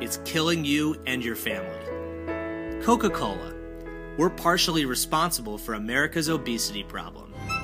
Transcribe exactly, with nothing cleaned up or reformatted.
It's killing you and your family. Coca-Cola. We're partially responsible for America's obesity problem.